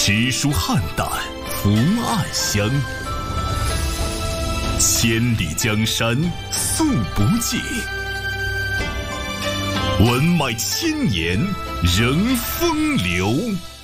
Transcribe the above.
诗书汉代福暗香，千里江山素不尽，文脉千年仍风流。